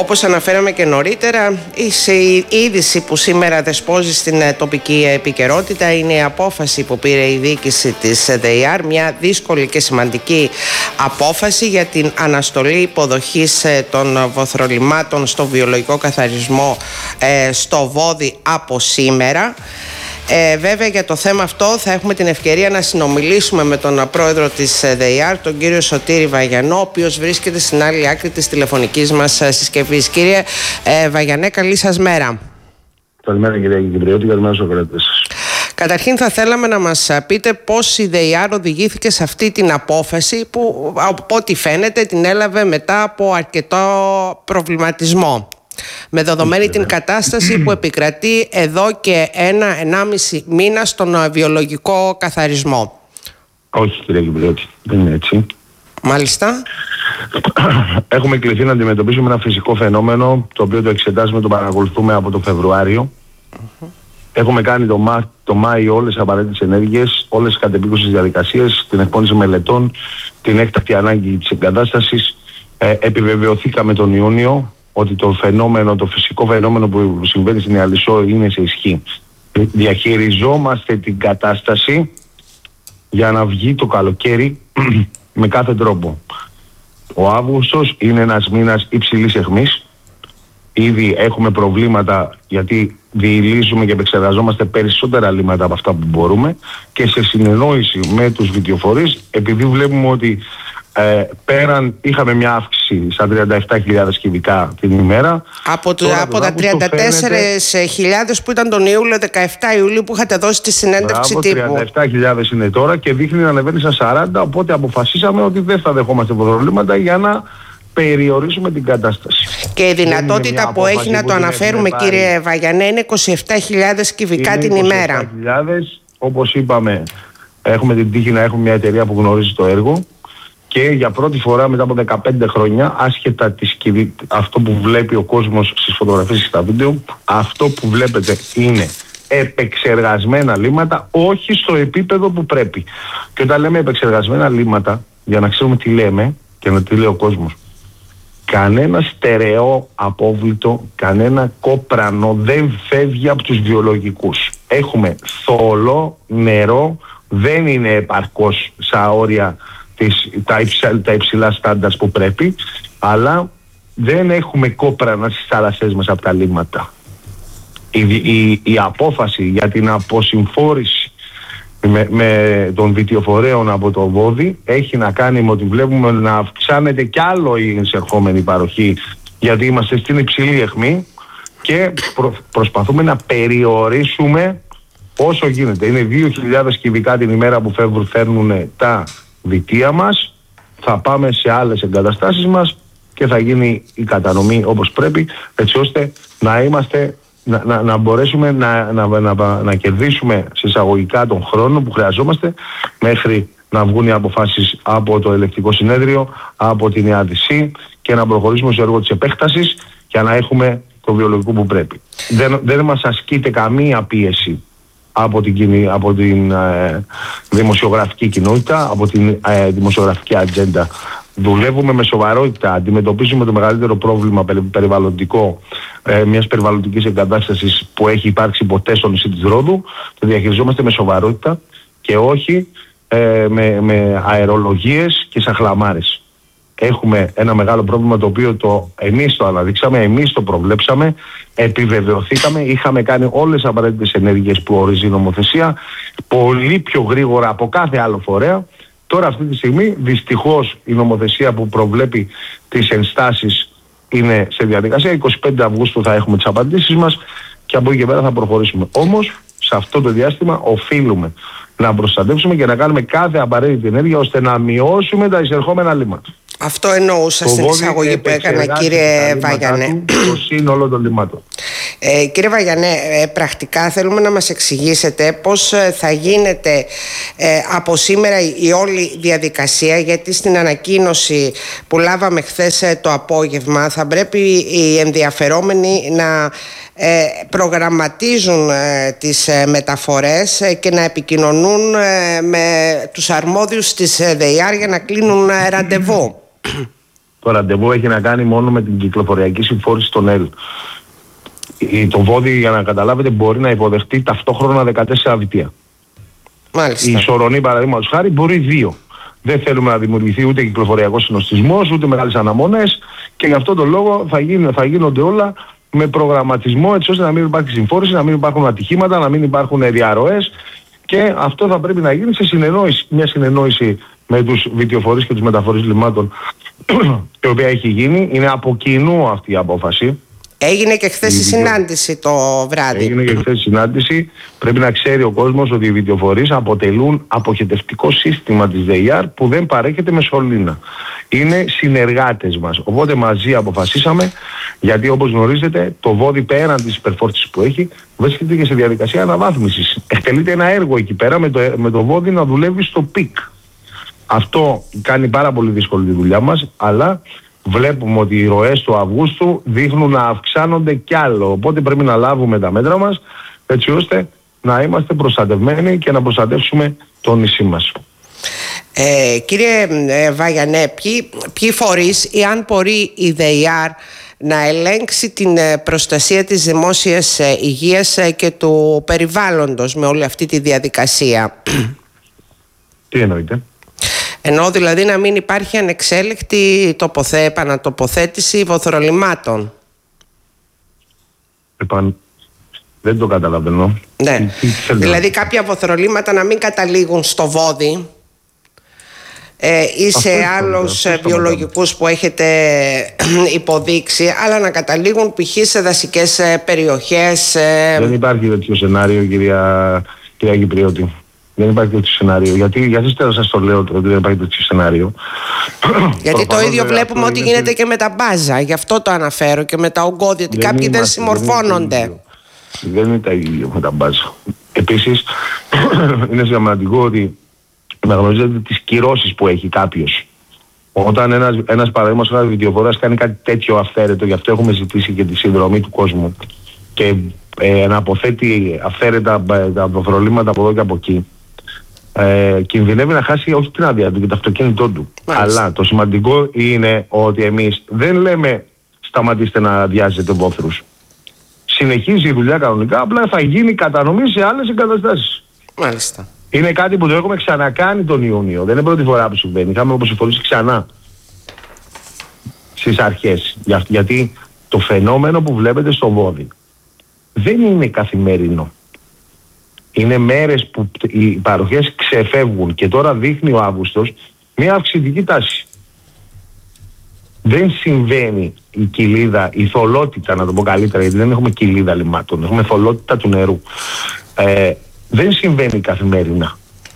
Όπως αναφέραμε και νωρίτερα, η είδηση που σήμερα δεσπόζει στην τοπική επικαιρότητα είναι η απόφαση που πήρε η διοίκηση της ΔΕΙΑΡ, μια δύσκολη και σημαντική απόφαση για την αναστολή υποδοχής των βοθρολιμάτων στο βιολογικό καθαρισμό στο Βόδι από σήμερα. Βέβαια, για το θέμα αυτό θα έχουμε την ευκαιρία να συνομιλήσουμε με τον πρόεδρο της ΔΕΙΑΡ, τον κύριο Σωτήρη Βαγιανό, ο οποίος βρίσκεται στην άλλη άκρη της τηλεφωνικής μας συσκευής. Κύριε Βαγιανέ, καλή σας μέρα. Καλημέρα κυρία Κυπριώτη, καλημέρα στους ακροατές σας. Καταρχήν θα θέλαμε να μας πείτε πώς η ΔΕΙΑΡ οδηγήθηκε σε αυτή την απόφαση που από ό,τι φαίνεται την έλαβε μετά από αρκετό προβληματισμό, με δεδομένη την κατάσταση που επικρατεί εδώ και 1-1,5 μήνα στον βιολογικό καθαρισμό. Όχι κυρία Κυπριώτη, δεν είναι έτσι. Μάλιστα. Έχουμε κληθεί να αντιμετωπίσουμε ένα φυσικό φαινόμενο, το οποίο το εξετάζουμε, το παρακολουθούμε από τον Φεβρουάριο. Έχουμε κάνει το Μάιο όλες τις απαραίτητες ενέργειες, όλες τις κατεπίκουσες διαδικασίες, την εκπόνηση μελετών, την έκτακτη ανάγκη της εγκατάστασης. Επιβεβαιωθήκαμε τον Ιούνιο ότι το φυσικό φαινόμενο που συμβαίνει στην Ιαλισσό είναι σε ισχύ. Διαχειριζόμαστε την κατάσταση για να βγει το καλοκαίρι με κάθε τρόπο. Ο Αύγουστος είναι ένας μήνας υψηλής αιχμής. Ήδη έχουμε προβλήματα γιατί διηλύσουμε και επεξεργαζόμαστε περισσότερα λίμματα από αυτά που μπορούμε, και σε συνεννόηση με τους βιτιοφορείς, επειδή βλέπουμε ότι πέραν είχαμε μια αύξηση στα 37.000 κυβικά την ημέρα. Από τα 34.000 που ήταν τον Ιούλιο, 17 Ιουλίου που είχατε δώσει τη συνέντευξη τύπου. 37.000 είναι τώρα και δείχνει να ανεβαίνει στα 40, οπότε αποφασίσαμε ότι δεν θα δεχόμαστε βοθρολίμματα για να περιορίσουμε την κατάσταση. Και η δυνατότητα που έχει, να το αναφέρουμε κύριε Βαγιανέ, είναι 27.000 κυβικά την ημέρα. 27.000, όπως είπαμε, έχουμε την τύχη να έχουμε μια εταιρεία που γνωρίζει το έργο. Και για πρώτη φορά μετά από 15 χρόνια, άσχετα αυτό που βλέπει ο κόσμος στις φωτογραφίες και στα βίντεο, αυτό που βλέπετε είναι επεξεργασμένα λίμματα, όχι στο επίπεδο που πρέπει. Και όταν λέμε επεξεργασμένα λίμματα, για να ξέρουμε τι λέμε και να τι λέει ο κόσμος, κανένα στερεό απόβλητο, κανένα κόπρανο δεν φεύγει από τους βιολογικούς. Έχουμε θόλο, νερό, δεν είναι επαρκώς στα όρια τα υψηλά στάνταρς που πρέπει, αλλά δεν έχουμε κόπρανα στις θάλασσές μας από τα λίμματα. Η απόφαση για την αποσυμφόρηση με των βιτιοφορέων από το Βόδι έχει να κάνει με ότι βλέπουμε να αυξάνεται κι άλλο η εισερχόμενη παροχή, γιατί είμαστε στην υψηλή αιχμή και προσπαθούμε να περιορίσουμε όσο γίνεται. Είναι 2.000 κυβικά την ημέρα που φέρνουν τα βιτία μας. Θα πάμε σε άλλες εγκαταστάσεις μας και θα γίνει η όπως πρέπει, έτσι ώστε να μπορέσουμε να κερδίσουμε συσσαγωγικά τον χρόνο που χρειαζόμαστε μέχρι να βγουν οι αποφάσεις από το Ελεκτικό Συνέδριο, από την ΕΑΔΣ, και να προχωρήσουμε στο έργο της επέκτασης για να έχουμε το βιολογικό που πρέπει. Δεν μας ασκείται καμία πίεση από την δημοσιογραφική κοινότητα, από την δημοσιογραφική ατζέντα. Δουλεύουμε με σοβαρότητα, αντιμετωπίζουμε το μεγαλύτερο πρόβλημα περιβαλλοντικό μιας περιβαλλοντικής εγκατάστασης που έχει υπάρξει ποτέ στο νησί της Ρόδου. Το διαχειριζόμαστε με σοβαρότητα και όχι με αερολογίες και σαχλαμάρες. Έχουμε ένα μεγάλο πρόβλημα το οποίο εμείς το αναδείξαμε, εμείς το προβλέψαμε, επιβεβαιωθήκαμε, είχαμε κάνει όλες τις απαραίτητες ενέργειες που ορίζει η νομοθεσία, πολύ πιο γρήγορα από κάθε άλλο φορέα. Τώρα αυτή τη στιγμή δυστυχώς η νομοθεσία που προβλέπει τις ενστάσεις είναι σε διαδικασία. 25 Αυγούστου θα έχουμε τις απαντήσεις μας και από εκεί και πέρα θα προχωρήσουμε. Όμως σε αυτό το διάστημα οφείλουμε να προστατεύσουμε και να κάνουμε κάθε απαραίτητη ενέργεια ώστε να μειώσουμε τα εισερχόμενα λίμματα. Αυτό εννοούσα στην εισαγωγή που έκανα, κύριε Βαγιανέ. Το σύνολο των λιμάτων. Κύριε Βαγιανέ, πρακτικά θέλουμε να μας εξηγήσετε πώς θα γίνεται από σήμερα η όλη διαδικασία, γιατί στην ανακοίνωση που λάβαμε χθες το απόγευμα θα πρέπει οι ενδιαφερόμενοι να προγραμματίζουν τις μεταφορές και να επικοινωνούν με τους αρμόδιους της ΔΕΙΑΡ για να κλείνουν ραντεβού. Το ραντεβού έχει να κάνει μόνο με την κυκλοφοριακή συμφόρηση των ΕΛ. Το βόδι, για να καταλάβετε, μπορεί να υποδεχτεί ταυτόχρονα 14 βιτία. Μάλιστα. Η Σορονή, παραδείγματος χάρη, μπορεί 2. Δεν θέλουμε να δημιουργηθεί ούτε κυκλοφοριακός συνοστισμός, ούτε μεγάλες αναμονές, και γι' αυτό τον λόγο θα γίνονται όλα με προγραμματισμό, έτσι ώστε να μην υπάρχει συμφόρηση, να μην υπάρχουν ατυχήματα, να μην υπάρχουν διαρροές, και αυτό θα πρέπει να γίνει σε συνεννόηση, μια συνεννόηση με τους βιτιοφορείς και τους μεταφορείς λιμάτων, η οποία έχει γίνει. Είναι από κοινού αυτή η απόφαση. Έγινε και χθες η συνάντηση το βράδυ. Έγινε και χθες η συνάντηση. Πρέπει να ξέρει ο κόσμος ότι οι βιτιοφορείς αποτελούν αποχετευτικό σύστημα της ΔΕΙΑΡ που δεν παρέχεται με σωλήνα. Είναι συνεργάτες μας. Οπότε μαζί αποφασίσαμε, γιατί όπως γνωρίζετε το βόδι πέραν της υπερφόρτισης που έχει βρίσκεται και σε διαδικασία αναβάθμισης. Εκτελείται ένα έργο εκεί πέρα με το βόδι να δουλεύει στο πικ. Αυτό κάνει πάρα πολύ δύσκολη τη δουλειά μας, αλλά βλέπουμε ότι οι ροές του Αυγούστου δείχνουν να αυξάνονται κι άλλο. Οπότε πρέπει να λάβουμε τα μέτρα μας, έτσι ώστε να είμαστε προστατευμένοι και να προστατεύσουμε το νησί μας. Κύριε Βαγιανέ, ποιοι φορείς ή αν μπορεί η ΔΕΙΑΡ να ελέγξει την προστασία της δημόσιας υγείας και του περιβάλλοντος με όλη αυτή τη διαδικασία? Τι εννοείτε? Εννοώ δηλαδή να μην υπάρχει ανεξέλεκτη επανατοποθέτηση βοθρολιμάτων. Δεν το καταλαβαίνω. Ναι. Δηλαδή κάποια βοθρολίματα να μην καταλήγουν στο βόδι ή σε άλλους βιολογικούς που έχετε υποδείξει, αλλά να καταλήγουν π.χ. σε δασικές περιοχές. Δεν υπάρχει τέτοιο σενάριο, κυρία Κυπριώτη. Δεν υπάρχει τέτοιο σενάριο. Γιατί σας το λέω ότι δεν υπάρχει τέτοιο σενάριο? Γιατί το ίδιο βλέπουμε ότι γίνεται και με τα μπάζα. Γι' αυτό το αναφέρω, και με τα ογκώδια, ότι κάποιοι δεν συμμορφώνονται. Δεν είναι τα ίδια με τα μπάζα. Επίσης, είναι σημαντικό ότι να γνωρίζετε τις κυρώσεις που έχει κάποιος. Όταν ένας παραδείγματος χάρη βιντεοφοράς κάνει κάτι τέτοιο αυθαίρετο, γι' αυτό έχουμε ζητήσει και τη συνδρομή του κόσμου, και να αποθέτει αυθαίρετα τα προβλήματα από εδώ και από εκεί, κινδυνεύει να χάσει όχι την άδεια του και το αυτοκίνητό του. Μάλιστα. Αλλά το σημαντικό είναι ότι εμείς δεν λέμε σταματήστε να αδειάζετε βόθρους. Συνεχίζει η δουλειά κανονικά, απλά θα γίνει κατανομή σε άλλες εγκαταστάσεις. Μάλιστα. Είναι κάτι που το έχουμε ξανακάνει τον Ιούνιο. Δεν είναι πρώτη φορά που συμβαίνει. Είχαμε αποσυμφορήσει ξανά στις αρχές. Γιατί το φαινόμενο που βλέπετε στο βόδι δεν είναι καθημερινό. Είναι μέρες που οι παροχές ξεφεύγουν, και τώρα δείχνει ο Αύγουστος μια αυξητική τάση. Δεν συμβαίνει η κοιλίδα, η θολότητα, να το πω καλύτερα, γιατί δεν έχουμε κοιλίδα λιμάτων, έχουμε θολότητα του νερού. Δεν συμβαίνει καθημερινά.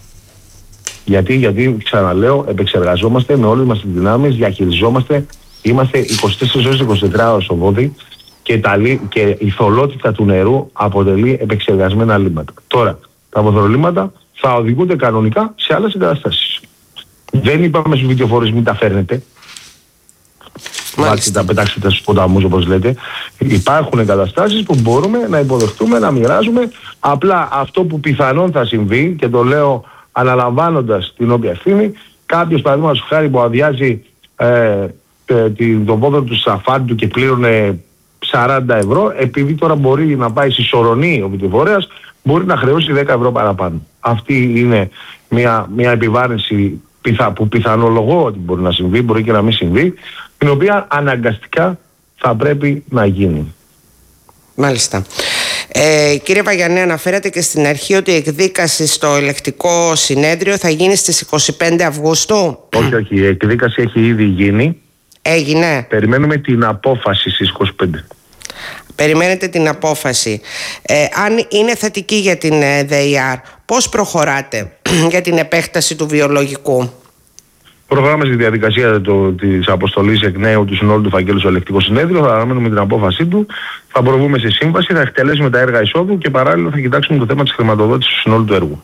Γιατί ξαναλέω, επεξεργαζόμαστε με όλες μας τις δυνάμεις, διαχειριζόμαστε, είμαστε 24 ώρες 24 ώρες στο βόδι, και η θολότητα του νερού αποτελεί επεξεργασμένα λίμματα. Τώρα, τα βοθρολίμματα θα οδηγούνται κανονικά σε άλλες εγκαταστάσεις. Δεν είπαμε στους βιντεοφόρους μην τα φέρνετε. Μάλιστα. Τα πετάξετε στους ποταμούς, όπως λέτε. Υπάρχουν εγκαταστάσεις που μπορούμε να υποδεχτούμε, να μοιράζουμε. Απλά αυτό που πιθανόν θα συμβεί, και το λέω αναλαμβάνοντας την όποια ευθύνη, κάποιος παραδείγματος χάρη που αδειάζει τον βόδρο του σταφάνι και πλήρωνε 40 ευρώ, επειδή τώρα μπορεί να πάει στη Σορονή ο βιντεοφορέας, μπορεί να χρεώσει 10 ευρώ παραπάνω. Αυτή είναι μια επιβάρυνση που πιθανολογώ ότι μπορεί να συμβεί, μπορεί και να μην συμβεί, την οποία αναγκαστικά θα πρέπει να γίνει. Μάλιστα. Κύριε Βαγιανέ, αναφέρατε και στην αρχή ότι η εκδίκαση στο ελεκτικό συνέδριο θα γίνει στις 25 Αυγούστου. Όχι, η εκδίκαση έχει ήδη γίνει. Έγινε. Περιμένουμε την απόφαση στις 25. Περιμένετε την απόφαση. Αν είναι θετική για την ΔΕΙΑΡ, πώς προχωράτε για την επέκταση του βιολογικού? Προχωράμε στη διαδικασία της αποστολής εκ νέου του συνόλου του φακέλου στο ελεκτικό συνέδριο. Θα αναμένουμε την απόφασή του, θα προβούμε σε σύμβαση, θα εκτελέσουμε τα έργα εισόδου και παράλληλα θα κοιτάξουμε το θέμα της χρηματοδότησης του συνόλου του έργου.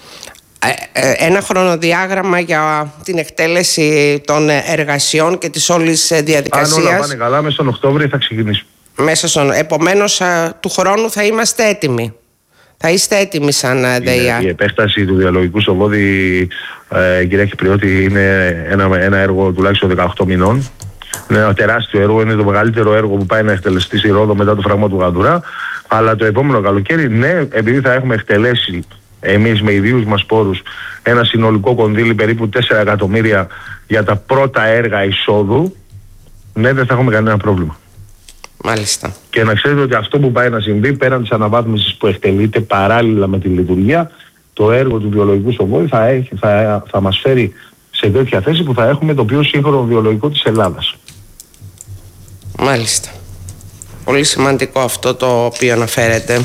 Ένα χρονοδιάγραμμα για την εκτέλεση των εργασιών και της όλης διαδικασίας? Αν όλα πάνε καλά, μέσα στον Οκτώβριο θα ξεκινήσουμε. Επομένως, του χρόνου θα είμαστε έτοιμοι. Θα είστε έτοιμοι σαν ΔΕΙΑΡ? Η επέκταση του διαλογικού στο βόδι, κυρία Κυπριώτη, είναι ένα έργο τουλάχιστον 18 μηνών. Είναι ένα τεράστιο έργο, είναι το μεγαλύτερο έργο που πάει να εκτελεστεί στη Ρόδο μετά το φραγμό του Γαντουρά. Αλλά το επόμενο καλοκαίρι, ναι, επειδή θα έχουμε εκτελέσει εμείς με ιδίους μας πόρους ένα συνολικό κονδύλι περίπου 4 εκατομμύρια για τα πρώτα έργα εισόδου, ναι, δεν θα έχουμε κανένα πρόβλημα. Μάλιστα. Και να ξέρετε ότι αυτό που πάει να συμβεί, πέραν της αναβάθμισης που εκτελείται παράλληλα με τη λειτουργία, το έργο του βιολογικού στο Βόλι θα μας φέρει σε τέτοια θέση που θα έχουμε το πιο σύγχρονο βιολογικό της Ελλάδας. Μάλιστα. Πολύ σημαντικό αυτό το οποίο αναφέρετε.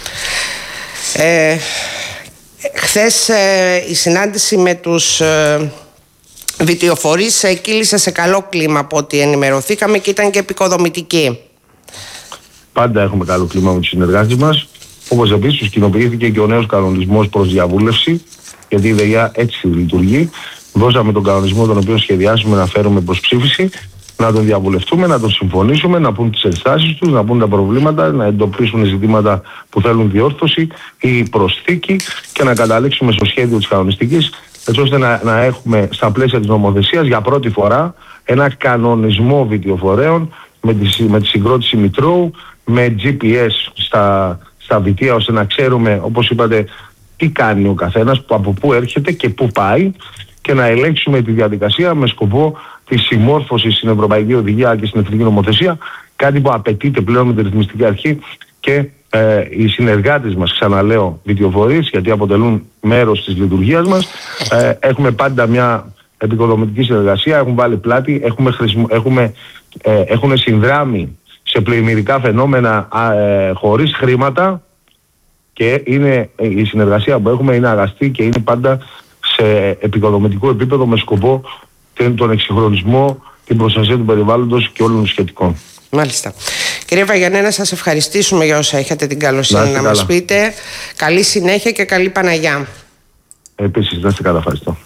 Χθες η συνάντηση με τους βιτιοφορείς κύλησε σε καλό κλίμα από ό,τι ενημερωθήκαμε και ήταν και επικοδομητική. Πάντα έχουμε καλό κλίμα με τους συνεργάτες μας. Όπως επίσης τους κοινοποιήθηκε και ο νέος κανονισμός προς διαβούλευση, γιατί η ΔΕΙΑ έτσι λειτουργεί. Δώσαμε τον κανονισμό τον οποίο σχεδιάσουμε να φέρουμε προς ψήφιση, να τον διαβουλευτούμε, να τον συμφωνήσουμε, να πούν τις ενστάσεις τους, να πούν τα προβλήματα, να εντοπίσουν ζητήματα που θέλουν διόρθωση ή προσθήκη και να καταλήξουμε στο σχέδιο της κανονιστικής, έτσι ώστε να έχουμε στα πλαίσια της νομοθεσίας για πρώτη φορά ένα κανονισμό βιτιοφορέων με τη συγκρότηση μητρώου, με GPS στα βιτία, ώστε να ξέρουμε, όπως είπατε, τι κάνει ο καθένας, από πού έρχεται και πού πάει, και να ελέγξουμε τη διαδικασία με σκοπό τη συμμόρφωση στην Ευρωπαϊκή Οδηγία και στην Εθνική Νομοθεσία, κάτι που απαιτείται πλέον με τη ρυθμιστική αρχή και οι συνεργάτες μας, ξαναλέω, βιτιοφορείς, γιατί αποτελούν μέρος της λειτουργίας μας. Έχουμε πάντα μια επικοδομητική συνεργασία, έχουν βάλει πλάτη, έχουν συνδράμει σε πλημμυρικά φαινόμενα χωρίς χρήματα, και η συνεργασία που έχουμε είναι αγαστή και είναι πάντα σε επικοδομητικό επίπεδο με σκοπό τον εξυγχρονισμό, την προστασία του περιβάλλοντος και όλων των σχετικών. Μάλιστα. Κύριε Βαγιανέ, να σας ευχαριστήσουμε για όσα έχετε την καλοσύνη να μας πείτε. Καλή συνέχεια και καλή Παναγιά. Επίσης, να είστε καλά, ευχαριστώ.